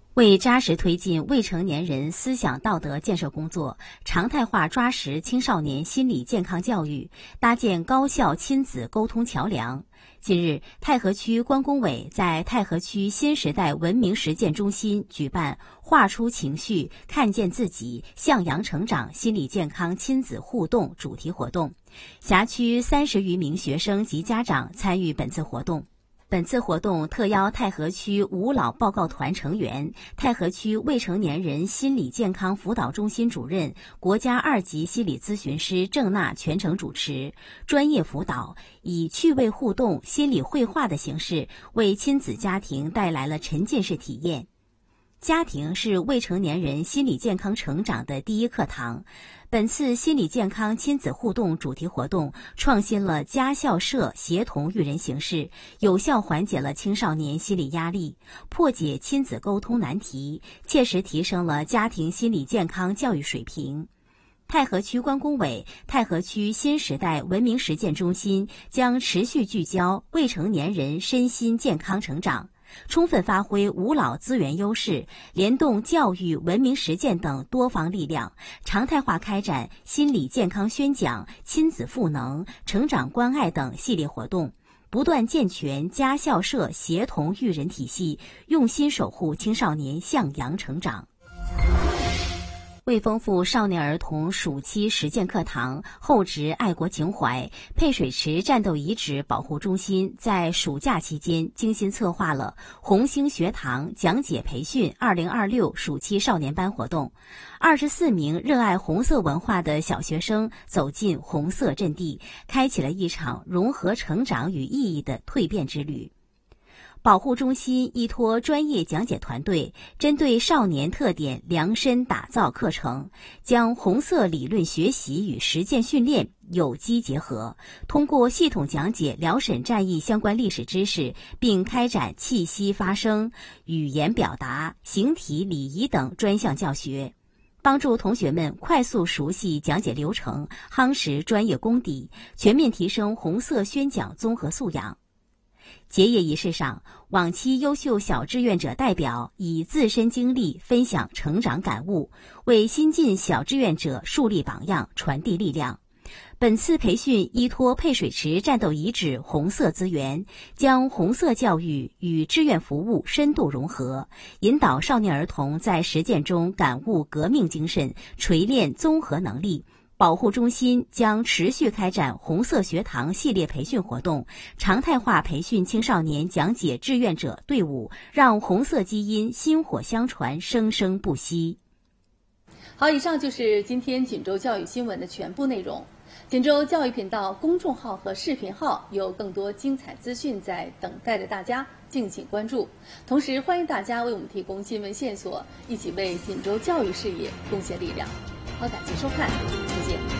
为扎实推进未成年人思想道德建设工作，常态化抓实青少年心理健康教育，搭建高效亲子沟通桥梁。近日，太和区关工委在太和区新时代文明实践中心举办画出情绪，看见自己，向阳成长心理健康亲子互动主题活动，辖区30余名学生及家长参与本次活动。本次活动特邀太和区五老报告团成员、太和区未成年人心理健康辅导中心主任、国家2级心理咨询师郑娜全程主持，专业辅导，以趣味互动、心理绘画的形式，为亲子家庭带来了沉浸式体验。家庭是未成年人心理健康成长的第一课堂。本次心理健康亲子互动主题活动创新了家校社协同育人形式，有效缓解了青少年心理压力，破解亲子沟通难题，切实提升了家庭心理健康教育水平。太和区关工委、太和区新时代文明实践中心将持续聚焦未成年人身心健康成长，充分发挥五老资源优势，联动教育、文明实践等多方力量，常态化开展心理健康宣讲、亲子赋能、成长关爱等系列活动，不断健全家校社协同育人体系，用心守护青少年向阳成长。为丰富少年儿童暑期实践课堂，厚植爱国情怀，配水池战斗遗址保护中心在暑假期间精心策划了红星学堂讲解培训2026暑期少年班活动。24名热爱红色文化的小学生走进红色阵地，开启了一场融合成长与意义的蜕变之旅。保护中心依托专业讲解团队，针对少年特点量身打造课程，将红色理论学习与实践训练有机结合，通过系统讲解辽沈战役相关历史知识，并开展气息发声、语言表达、形体礼仪等专项教学，帮助同学们快速熟悉讲解流程，夯实专业功底，全面提升红色宣讲综合素养。结业仪式上，往期优秀小志愿者代表以自身经历分享成长感悟，为新进小志愿者树立榜样，传递力量。本次培训依托配水池战斗遗址红色资源，将红色教育与志愿服务深度融合，引导少年儿童在实践中感悟革命精神，锤炼综合能力。保护中心将持续开展红色学堂系列培训活动，常态化培训青少年讲解志愿者队伍，让红色基因薪火相传，生生不息。 好，以上就是今天锦州教育新闻的全部内容。锦州教育频道公众号和视频号有更多精彩资讯在等待着大家，敬请关注。同时，欢迎大家为我们提供新闻线索，一起为锦州教育事业贡献力量。好，感谢收看，再见。